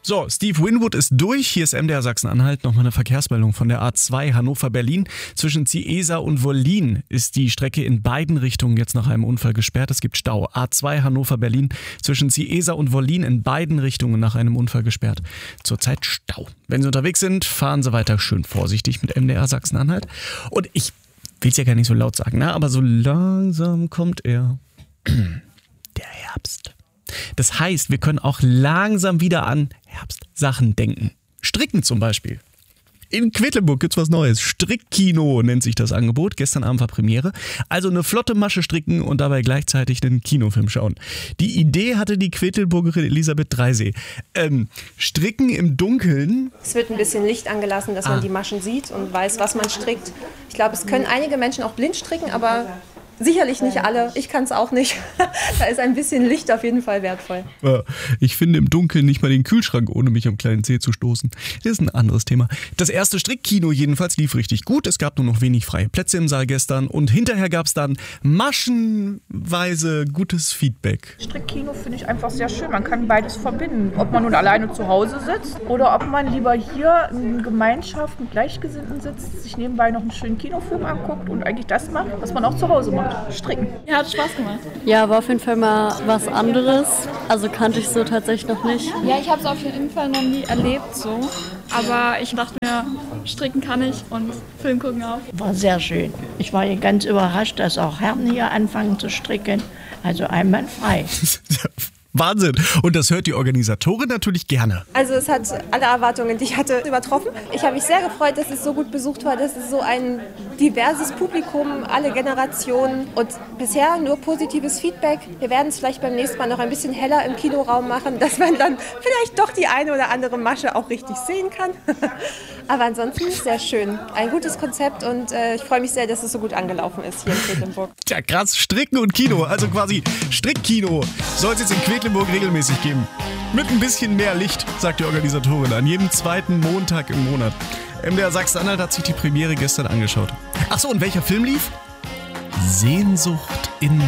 So, Steve Winwood ist durch. Hier ist MDR Sachsen-Anhalt. Nochmal eine Verkehrsmeldung von der A2 Hannover-Berlin. Zwischen Ciesa und Wollin ist die Strecke in beiden Richtungen jetzt nach einem Unfall gesperrt. Es gibt Stau. A2 Hannover-Berlin zwischen Ciesa und Wollin in beiden Richtungen nach einem Unfall gesperrt. Zurzeit Stau. Wenn Sie unterwegs sind, fahren Sie weiter schön vorsichtig mit MDR Sachsen-Anhalt. Und ich will es ja gar nicht so laut sagen, ne? Aber so langsam kommt er. Der Herbst. Das heißt, wir können auch langsam wieder an Herbstsachen denken. Stricken zum Beispiel. In Quedlinburg gibt's was Neues. Strickkino nennt sich das Angebot. Gestern Abend war Premiere. Also eine flotte Masche stricken und dabei gleichzeitig einen Kinofilm schauen. Die Idee hatte die Quedlinburgerin Elisabeth Dreisee. Stricken im Dunkeln. Es wird ein bisschen Licht angelassen, dass man die Maschen sieht und weiß, was man strickt. Ich glaube, es können einige Menschen auch blind stricken, aber sicherlich nicht alle. Ich kann es auch nicht. Da ist ein bisschen Licht auf jeden Fall wertvoll. Ja, ich finde im Dunkeln nicht mal den Kühlschrank, ohne mich am kleinen Zeh zu stoßen. Das ist ein anderes Thema. Das erste Strickkino jedenfalls lief richtig gut. Es gab nur noch wenig freie Plätze im Saal gestern. Und hinterher gab es dann maschenweise gutes Feedback. Strickkino finde ich einfach sehr schön. Man kann beides verbinden. Ob man nun alleine zu Hause sitzt oder ob man lieber hier in Gemeinschaft mit Gleichgesinnten sitzt, sich nebenbei noch einen schönen Kinofilm anguckt und eigentlich das macht, was man auch zu Hause macht. Stricken. Ja, hat Spaß gemacht. Ja, war auf jeden Fall mal was anderes. Also kannte ich so tatsächlich noch nicht. Ja, ich habe es auf jeden Fall noch nie erlebt so. Aber ich dachte mir, stricken kann ich und Film gucken auch. War sehr schön. Ich war hier ganz überrascht, dass auch Herren hier anfangen zu stricken. Also einwandfrei. Wahnsinn. Und das hört die Organisatorin natürlich gerne. Also es hat alle Erwartungen, die ich hatte, übertroffen. Ich habe mich sehr gefreut, dass es so gut besucht war, dass es so ein diverses Publikum, alle Generationen und bisher nur positives Feedback. Wir werden es vielleicht beim nächsten Mal noch ein bisschen heller im Kinoraum machen, dass man dann vielleicht doch die eine oder andere Masche auch richtig sehen kann. Aber ansonsten sehr schön. Ein gutes Konzept und ich freue mich sehr, dass es so gut angelaufen ist hier in Quedlinburg. Tja, krass. Stricken und Kino, also quasi Strickkino, soll es jetzt in Quedlinburg regelmäßig geben. Mit ein bisschen mehr Licht, sagt die Organisatorin, an jedem zweiten Montag im Monat. MDR Sachsen-Anhalt hat sich die Premiere gestern angeschaut. Achso, und welcher Film lief? Sehnsucht in